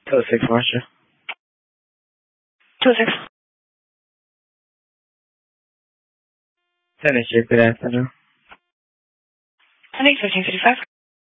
206 Marcia. 206. Tennessee, good afternoon. Tennessee 1355.